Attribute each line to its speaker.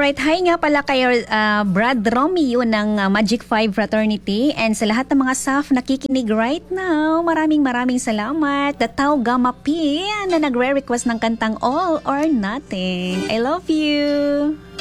Speaker 1: Alright, hi nga pala kay Brad Romeo ng Magic 5 Fraternity and sa lahat ng mga staff nakikinig right now. Maraming salamat. The Tau Gamma P na nagre-request ng kantang All or Nothing. I love you!